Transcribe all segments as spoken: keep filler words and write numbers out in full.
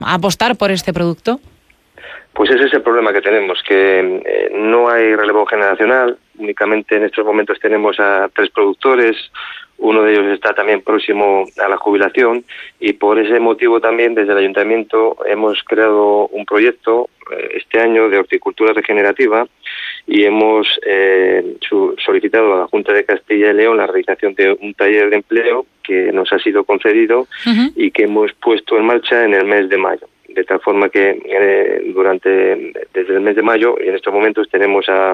apostar por este producto? Pues ese es el problema que tenemos, que eh, no hay relevo generacional. Únicamente en estos momentos tenemos a tres productores. Uno de ellos está también próximo a la jubilación y por ese motivo también desde el Ayuntamiento hemos creado un proyecto eh, este año de horticultura regenerativa y hemos eh, su, solicitado a la Junta de Castilla y León la realización de un taller de empleo que nos ha sido concedido uh-huh. y que hemos puesto en marcha en el mes de mayo. De tal forma que eh, durante desde el mes de mayo y en estos momentos tenemos a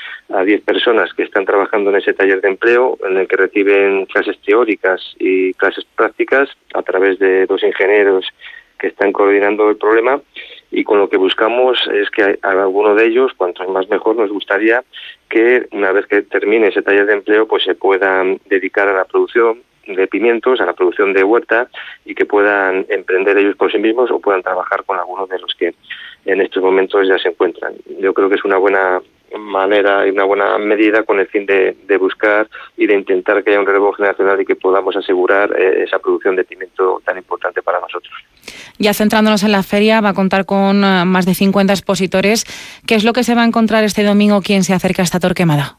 a diez personas que están trabajando en ese taller de empleo en el que reciben clases teóricas y clases prácticas a través de dos ingenieros que están coordinando el problema y con lo que buscamos es que a alguno de ellos, cuanto más mejor, nos gustaría que una vez que termine ese taller de empleo pues se puedan dedicar a la producción de pimientos, a la producción de huerta y que puedan emprender ellos por sí mismos o puedan trabajar con algunos de los que en estos momentos ya se encuentran. Yo creo que es una buena manera y una buena medida con el fin de, de buscar y de intentar que haya un relevo generacional y que podamos asegurar eh, esa producción de pimiento tan importante para nosotros. Ya centrándonos en la feria, va a contar con uh, más de cincuenta expositores. ¿Qué es lo que se va a encontrar este domingo quien se acerca hasta Torquemada?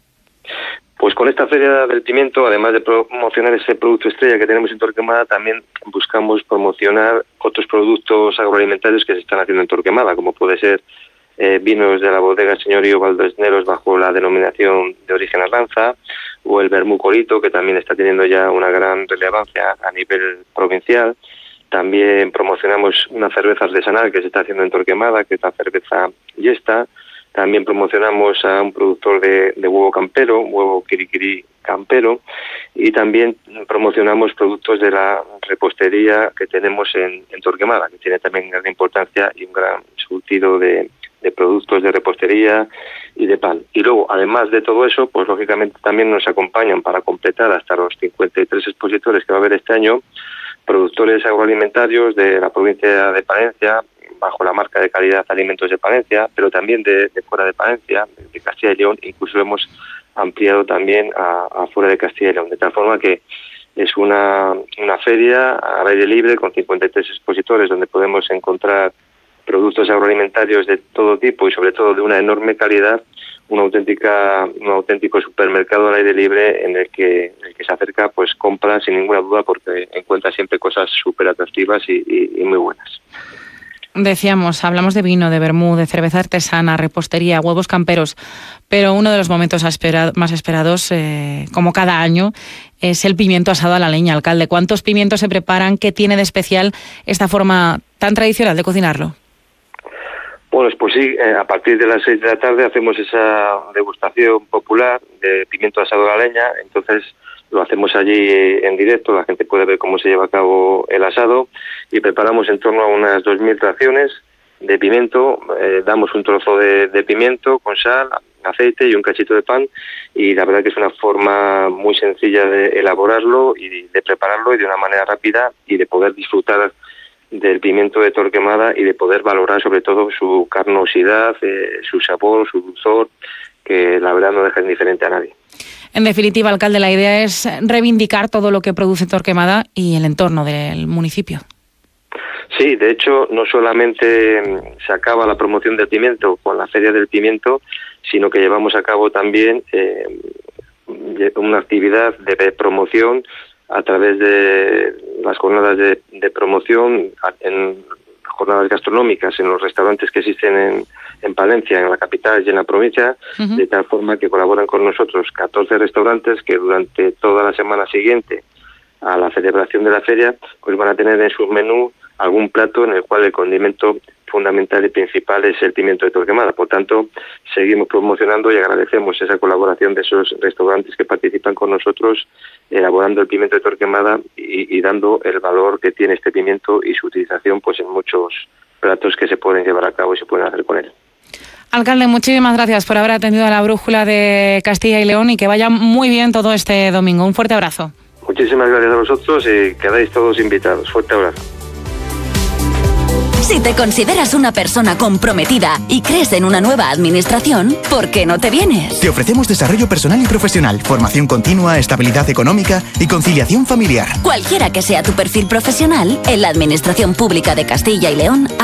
Pues con esta feria del pimiento, además de promocionar ese producto estrella que tenemos en Torquemada, también buscamos promocionar otros productos agroalimentarios que se están haciendo en Torquemada, como puede ser Eh, vinos de la bodega Señorío Valdesneros bajo la denominación de origen Arlanza, o el vermú Colito, que también está teniendo ya una gran relevancia a nivel provincial. También promocionamos una cerveza artesanal que se está haciendo en Torquemada, que es la cerveza Yesta. También promocionamos a un productor de, de huevo campero, huevo Kiriquiri campero, y también promocionamos productos de la repostería que tenemos en, en Torquemada, que tiene también gran importancia y un gran surtido de de productos de repostería y de pan. Y luego, además de todo eso, pues lógicamente también nos acompañan para completar hasta los cincuenta y tres expositores que va a haber este año, productores agroalimentarios de la provincia de Palencia, bajo la marca de calidad Alimentos de Palencia, pero también de, de fuera de Palencia, de Castilla y León, incluso hemos ampliado también a, a fuera de Castilla y León, de tal forma que es una, una feria al aire libre con cincuenta y tres expositores donde podemos encontrar productos agroalimentarios de todo tipo y sobre todo de una enorme calidad, una auténtica, un auténtico supermercado al aire libre en el que el que se acerca pues compra sin ninguna duda porque encuentra siempre cosas súper atractivas y, y, y muy buenas. Decíamos, hablamos de vino, de vermú, de cerveza artesana, repostería, huevos camperos, pero uno de los momentos espera, más esperados, eh, como cada año, es el pimiento asado a la leña. Alcalde, ¿cuántos pimientos se preparan? ¿Qué tiene de especial esta forma tan tradicional de cocinarlo? Bueno, pues sí, eh, a partir de las seis de la tarde hacemos esa degustación popular de pimiento asado a la leña, entonces lo hacemos allí en directo, la gente puede ver cómo se lleva a cabo el asado y preparamos en torno a unas dos mil raciones de pimiento, eh, damos un trozo de, de pimiento con sal, aceite y un cachito de pan y la verdad que es una forma muy sencilla de elaborarlo y de prepararlo y de una manera rápida y de poder disfrutar del pimiento de Torquemada y de poder valorar sobre todo su carnosidad, eh, su sabor, su dulzor, que la verdad no deja indiferente a nadie. En definitiva, alcalde, la idea es reivindicar todo lo que produce Torquemada y el entorno del municipio. Sí, de hecho, no solamente se acaba la promoción del pimiento con la Feria del Pimiento, sino que llevamos a cabo también eh, una actividad de promoción a través de las jornadas de, de promoción, en jornadas gastronómicas en los restaurantes que existen en, en Palencia, en la capital y en la provincia, uh-huh. de tal forma que colaboran con nosotros catorce restaurantes que durante toda la semana siguiente a la celebración de la feria pues van a tener en su menú algún plato en el cual el condimento fundamental y principal es el pimiento de Torquemada. Por tanto, seguimos promocionando y agradecemos esa colaboración de esos restaurantes que participan con nosotros elaborando el pimiento de Torquemada y, y dando el valor que tiene este pimiento y su utilización pues en muchos platos que se pueden llevar a cabo y se pueden hacer con él. Alcalde, muchísimas gracias por haber atendido a la brújula de Castilla y León y que vaya muy bien todo este domingo. Un fuerte abrazo. Muchísimas gracias a vosotros y quedáis todos invitados. Fuerte abrazo. Si te consideras una persona comprometida y crees en una nueva administración, ¿por qué no te vienes? Te ofrecemos desarrollo personal y profesional, formación continua, estabilidad económica y conciliación familiar. Cualquiera que sea tu perfil profesional, en la Administración Pública de Castilla y León